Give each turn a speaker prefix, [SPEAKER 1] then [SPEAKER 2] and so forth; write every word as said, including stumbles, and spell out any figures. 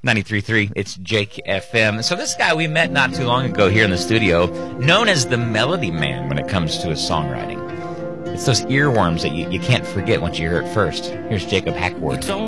[SPEAKER 1] ninety-three point three, it's Jake F M. So this guy we met not too long ago here in the studio, known as the Melody Man when it comes to his songwriting. It's those earworms that you, you can't forget once you hear it first. Here's Jacob Hackworth.